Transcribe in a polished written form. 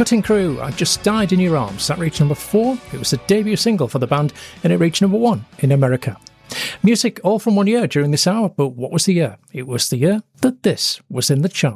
Cutting Crew, I Just Died in Your Arms. That reached number 4. It was a debut single for the band, and it reached number 1 in America. Music all from one year during this hour, but what was the year? It was the year that this was in the chart.